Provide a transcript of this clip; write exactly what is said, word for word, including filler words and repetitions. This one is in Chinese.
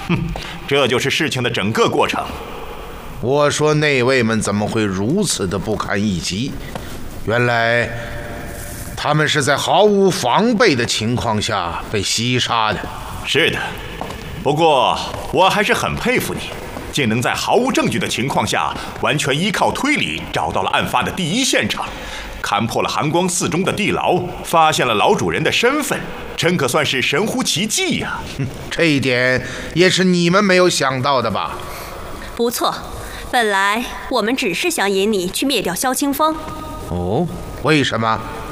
哼，这就是事情的整个过程。 我说内卫们怎么会如此的不堪一击？原来他们是在毫无防备的情况下被袭杀的。 是的，不过我还是很佩服你，竟能在毫无证据的情况下，完全依靠推理找到了案发的第一现场，勘破了寒光寺中的地牢，发现了老主人的身份，真可算是神乎其技呀、 啊！这一点也是你们没有想到的吧？ 不错，本来我们只是想引你去灭掉萧清风。 哦，为什么？